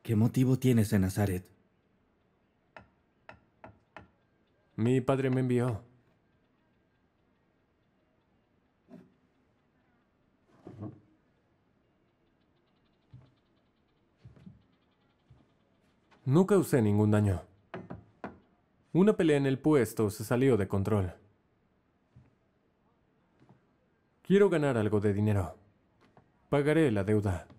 ¿Qué motivo tienes en Nazaret? Mi padre me envió. Nunca usé ningún daño. Una pelea en el puesto se salió de control. Quiero ganar algo de dinero. Pagaré la deuda.